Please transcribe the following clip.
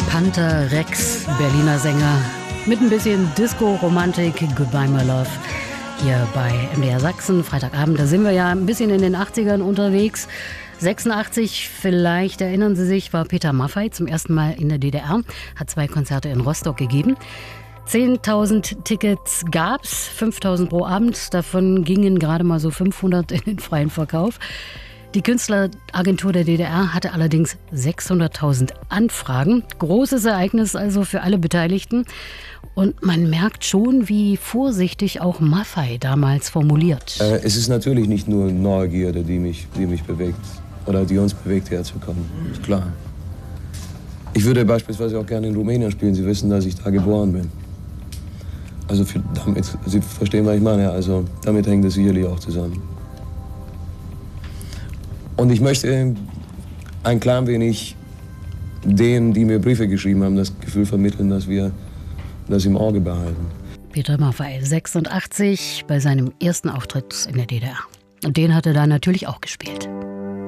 Panther Rex, Berliner Sänger, mit ein bisschen Disco-Romantik, Goodbye My Love, hier bei MDR Sachsen, Freitagabend. Da sind wir ja ein bisschen in den 80ern unterwegs. 86, vielleicht erinnern Sie sich, war Peter Maffay zum ersten Mal in der DDR, hat 2 Konzerte in Rostock gegeben. 10.000 Tickets gab's, 5.000 pro Abend, davon gingen gerade mal so 500 in den freien Verkauf. Die Künstleragentur der DDR hatte allerdings 600.000 Anfragen. Großes Ereignis also für alle Beteiligten. Und man merkt schon, wie vorsichtig auch Maffay damals formuliert. Es ist natürlich nicht nur Neugierde, die mich bewegt oder die uns bewegt, herzukommen. Ist klar. Ich würde beispielsweise auch gerne in Rumänien spielen. Sie wissen, dass ich da geboren bin. Also Sie verstehen, was ich meine. Also damit hängt es sicherlich auch zusammen. Und ich möchte ein klein wenig denen, die mir Briefe geschrieben haben, das Gefühl vermitteln, dass wir das im Auge behalten. Peter Maffay, 86, bei seinem ersten Auftritt in der DDR. Und den hat er da natürlich auch gespielt.